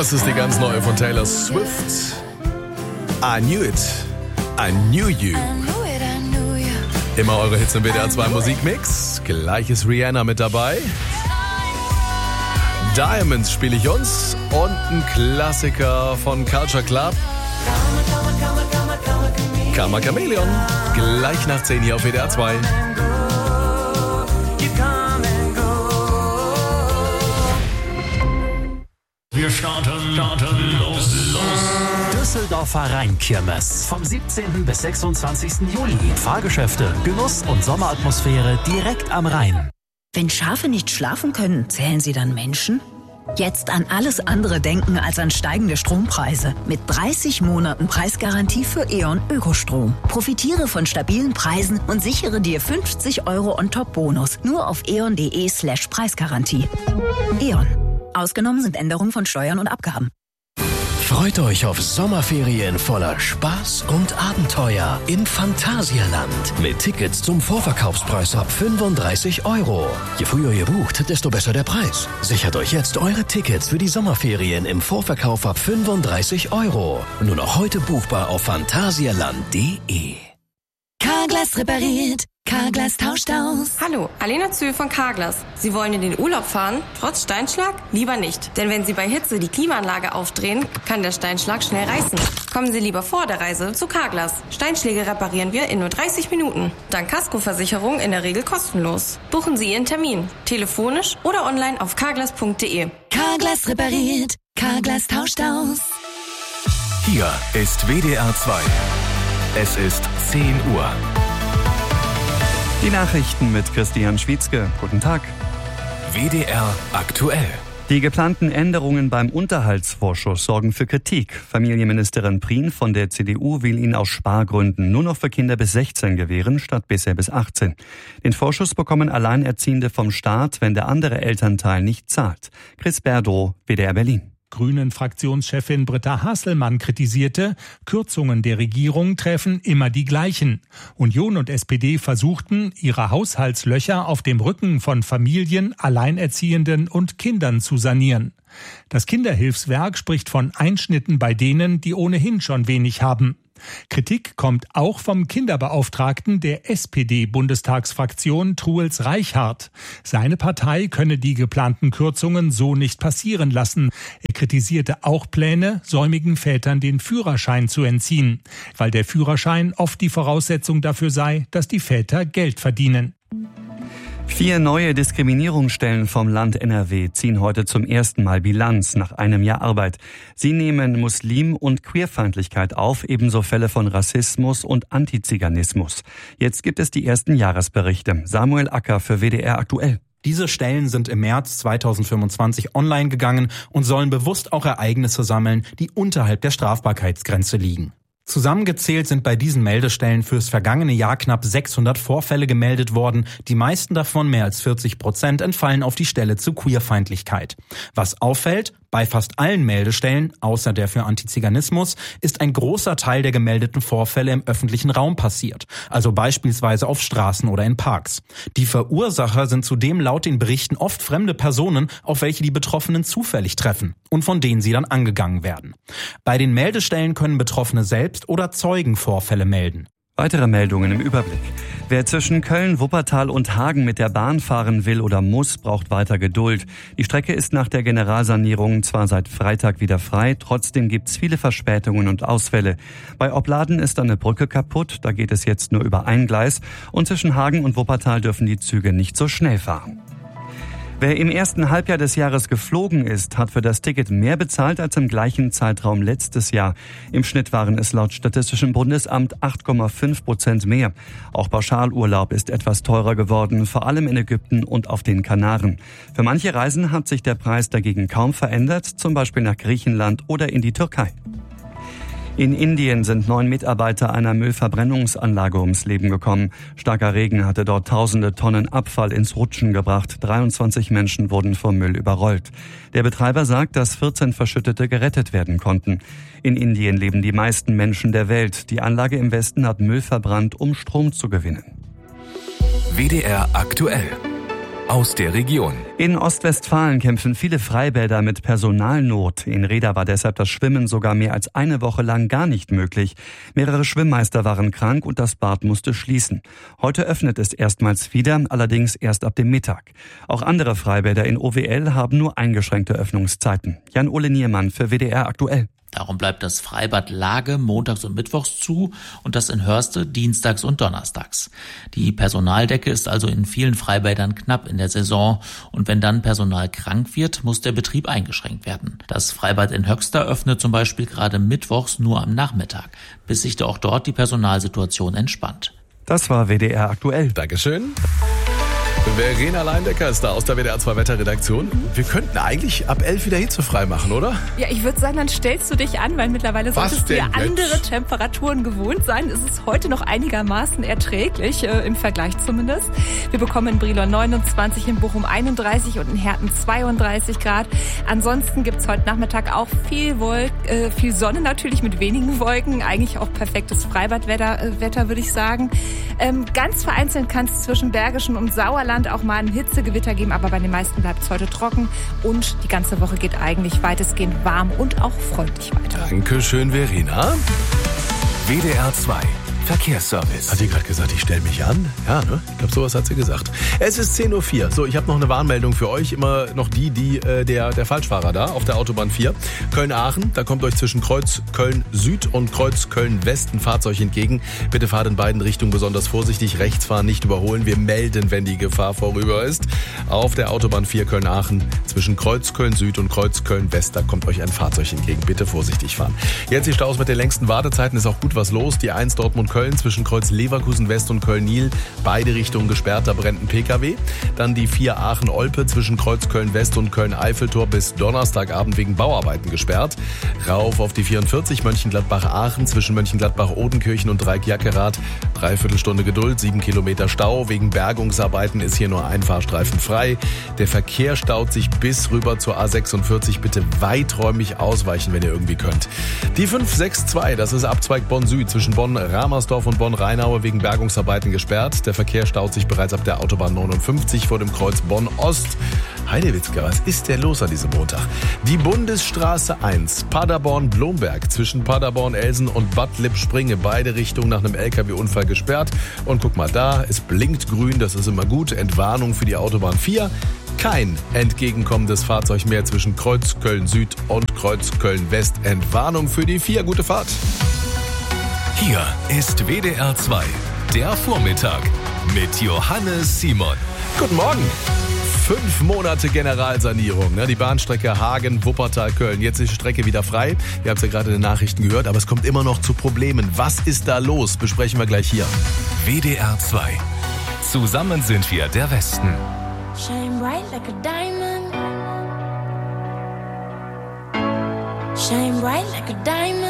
Das ist die ganz neue von Taylor Swift. I Knew It, I Knew You. Immer eure Hits im WDR 2 Musikmix. Gleich ist Rihanna mit dabei. Diamonds spiele ich uns. Und ein Klassiker von Culture Club. Karma Chameleon. Gleich nach 10 hier auf WDR 2. Wir starten los. Düsseldorfer Rheinkirmes. Vom 17. bis 26. Juli. Fahrgeschäfte, Genuss und Sommeratmosphäre direkt am Rhein. Wenn Schafe nicht schlafen können, zählen sie dann Menschen? Jetzt an alles andere denken als an steigende Strompreise. Mit 30 Monaten Preisgarantie für E.ON Ökostrom. Profitiere von stabilen Preisen und sichere dir 50 € On-Top-Bonus. Nur auf eon.de/Preisgarantie. E.ON. Ausgenommen sind Änderungen von Steuern und Abgaben. Freut euch auf Sommerferien voller Spaß und Abenteuer im Phantasialand. Mit Tickets zum Vorverkaufspreis ab 35 €. Je früher ihr bucht, desto besser der Preis. Sichert euch jetzt eure Tickets für die Sommerferien im Vorverkauf ab 35 €. Nur noch heute buchbar auf phantasialand.de. Carglass repariert. Carglass tauscht aus. Hallo, Alena Zühl von Carglass. Sie wollen in den Urlaub fahren, trotz Steinschlag? Lieber nicht. Denn wenn Sie bei Hitze die Klimaanlage aufdrehen, kann der Steinschlag schnell reißen. Kommen Sie lieber vor der Reise zu Carglass. Steinschläge reparieren wir in nur 30 Minuten. Dank Kaskoversicherung in der Regel kostenlos. Buchen Sie Ihren Termin. Telefonisch oder online auf carglass.de. Carglass repariert. Carglass tauscht aus. Hier ist WDR 2. Es ist 10 Uhr. Die Nachrichten mit Christian Schwietzke. Guten Tag. WDR aktuell. Die geplanten Änderungen beim Unterhaltsvorschuss sorgen für Kritik. Familienministerin Prien von der CDU will ihn aus Spargründen nur noch für Kinder bis 16 gewähren, statt bisher bis 18. Den Vorschuss bekommen Alleinerziehende vom Staat, wenn der andere Elternteil nicht zahlt. Chris Berdow, WDR Berlin. Grünen-Fraktionschefin Britta Hasselmann kritisierte, Kürzungen der Regierung treffen immer die gleichen. Union und SPD versuchten, ihre Haushaltslöcher auf dem Rücken von Familien, Alleinerziehenden und Kindern zu sanieren. Das Kinderhilfswerk spricht von Einschnitten bei denen, die ohnehin schon wenig haben. Kritik kommt auch vom Kinderbeauftragten der SPD-Bundestagsfraktion Truels Reichhardt. Seine Partei könne die geplanten Kürzungen so nicht passieren lassen. Er kritisierte auch Pläne, säumigen Vätern den Führerschein zu entziehen, weil der Führerschein oft die Voraussetzung dafür sei, dass die Väter Geld verdienen. 4 neue Diskriminierungsstellen vom Land NRW ziehen heute zum ersten Mal Bilanz nach einem Jahr Arbeit. Sie nehmen Muslim- und Queerfeindlichkeit auf, ebenso Fälle von Rassismus und Antiziganismus. Jetzt gibt es die ersten Jahresberichte. Samuel Acker für WDR aktuell. Diese Stellen sind im März 2025 online gegangen und sollen bewusst auch Ereignisse sammeln, die unterhalb der Strafbarkeitsgrenze liegen. Zusammengezählt sind bei diesen Meldestellen fürs vergangene Jahr knapp 600 Vorfälle gemeldet worden. Die meisten davon, mehr als 40%, entfallen auf die Stelle zu Queerfeindlichkeit. Was auffällt, bei fast allen Meldestellen, außer der für Antiziganismus, ist ein großer Teil der gemeldeten Vorfälle im öffentlichen Raum passiert, also beispielsweise auf Straßen oder in Parks. Die Verursacher sind zudem laut den Berichten oft fremde Personen, auf welche die Betroffenen zufällig treffen und von denen sie dann angegangen werden. Bei den Meldestellen können Betroffene selbst oder Zeugen Vorfälle melden. Weitere Meldungen im Überblick. Wer zwischen Köln, Wuppertal und Hagen mit der Bahn fahren will oder muss, braucht weiter Geduld. Die Strecke ist nach der Generalsanierung zwar seit Freitag wieder frei, trotzdem gibt's viele Verspätungen und Ausfälle. Bei Opladen ist eine Brücke kaputt, da geht es jetzt nur über ein Gleis. Und zwischen Hagen und Wuppertal dürfen die Züge nicht so schnell fahren. Wer im ersten Halbjahr des Jahres geflogen ist, hat für das Ticket mehr bezahlt als im gleichen Zeitraum letztes Jahr. Im Schnitt waren es laut Statistischem Bundesamt 8,5% mehr. Auch Pauschalurlaub ist etwas teurer geworden, vor allem in Ägypten und auf den Kanaren. Für manche Reisen hat sich der Preis dagegen kaum verändert, zum Beispiel nach Griechenland oder in die Türkei. In Indien sind 9 Mitarbeiter einer Müllverbrennungsanlage ums Leben gekommen. Starker Regen hatte dort tausende Tonnen Abfall ins Rutschen gebracht. 23 Menschen wurden vom Müll überrollt. Der Betreiber sagt, dass 14 Verschüttete gerettet werden konnten. In Indien leben die meisten Menschen der Welt. Die Anlage im Westen hat Müll verbrannt, um Strom zu gewinnen. WDR aktuell. aus der Region. In Ostwestfalen kämpfen viele Freibäder mit Personalnot. In Reda war deshalb das Schwimmen sogar mehr als eine Woche lang gar nicht möglich. Mehrere Schwimmmeister waren krank und das Bad musste schließen. Heute öffnet es erstmals wieder, allerdings erst ab dem Mittag. Auch andere Freibäder in OWL haben nur eingeschränkte Öffnungszeiten. Jan-Ole Niermann für WDR aktuell. Darum bleibt das Freibad Lage montags und mittwochs zu und das in Hörste dienstags und donnerstags. Die Personaldecke ist also in vielen Freibädern knapp in der Saison und wenn dann Personal krank wird, muss der Betrieb eingeschränkt werden. Das Freibad in Höxter öffnet zum Beispiel gerade mittwochs nur am Nachmittag, bis sich auch dort die Personalsituation entspannt. Das war WDR aktuell. Dankeschön. Verena Leindecker ist da aus der WDR 2 Wetterredaktion. Wir könnten eigentlich ab 11 wieder hitzefrei machen, oder? Ja, ich würde sagen, dann stellst du dich an, weil mittlerweile solltest du ja andere Temperaturen gewohnt sein. Es ist heute noch einigermaßen erträglich, im Vergleich zumindest. Wir bekommen in Brilon 29, in Bochum 31 und in Herten 32 Grad. Ansonsten gibt's heute Nachmittag auch viel Sonne natürlich mit wenigen Wolken. Eigentlich auch perfektes Freibadwetter, würde ich sagen. Ganz vereinzelt kann es zwischen Bergischen und Sauerland auch mal ein Hitzegewitter geben, aber bei den meisten bleibt es heute trocken und die ganze Woche geht eigentlich weitestgehend warm und auch freundlich weiter. Dankeschön, Verena. WDR 2 Verkehrsservice. Hat sie gerade gesagt, ich stelle mich an? Ja, ne? Ich glaube, sowas hat sie gesagt. Es ist 10.04 Uhr. So, ich habe noch eine Warnmeldung für euch. Immer noch der Falschfahrer da auf der Autobahn 4. Köln-Aachen, da kommt euch zwischen Kreuz Köln-Süd und Kreuz Köln-West ein Fahrzeug entgegen. Bitte fahrt in beiden Richtungen besonders vorsichtig. Rechts fahren, nicht überholen. Wir melden, wenn die Gefahr vorüber ist. Auf der Autobahn 4 Köln-Aachen zwischen Kreuz Köln-Süd und Kreuz Köln-West, da kommt euch ein Fahrzeug entgegen. Bitte vorsichtig fahren. Jetzt die Staus mit den längsten Wartezeiten. Ist auch gut was los. Die 1 Dortmund-Köln zwischen Kreuz Leverkusen-West und Köln-Nil. Beide Richtungen gesperrt, da brennt ein PKW. Dann die 4 Aachen-Olpe zwischen Kreuz Köln-West und Köln-Eiffeltor bis Donnerstagabend wegen Bauarbeiten gesperrt. Rauf auf die 44 Mönchengladbach-Aachen zwischen Mönchengladbach-Odenkirchen und Dreieck-Jackerath. Dreiviertelstunde Geduld, 7 Kilometer Stau. Wegen Bergungsarbeiten ist hier nur ein Fahrstreifen frei. Der Verkehr staut sich bis rüber zur A46. Bitte weiträumig ausweichen, wenn ihr irgendwie könnt. Die 562, das ist Abzweig Bonn-Süd zwischen Bonn-Ramersdorf und Bonn-Rheinaue wegen Bergungsarbeiten gesperrt. Der Verkehr staut sich bereits ab der Autobahn 59 vor dem Kreuz Bonn-Ost. Heidewitzka, was ist denn los an diesem Montag? Die Bundesstraße 1, Paderborn-Blomberg, zwischen Paderborn-Elsen und Bad Lippspringe, beide Richtungen nach einem LKW-Unfall gesperrt. Und guck mal da, es blinkt grün, das ist immer gut. Entwarnung für die Autobahn 4. Kein entgegenkommendes Fahrzeug mehr zwischen Kreuz Köln-Süd und Kreuz Köln-West. Entwarnung für die 4. Gute Fahrt. Hier ist WDR 2, der Vormittag mit Johannes Simon. Guten Morgen. 5 Monate Generalsanierung, ne? Die Bahnstrecke Hagen-Wuppertal-Köln. Jetzt ist die Strecke wieder frei. Ihr habt es ja gerade in den Nachrichten gehört, aber es kommt immer noch zu Problemen. Was ist da los? Besprechen wir gleich hier. WDR 2. Zusammen sind wir der Westen. Shine bright like a diamond. Shine bright like a diamond.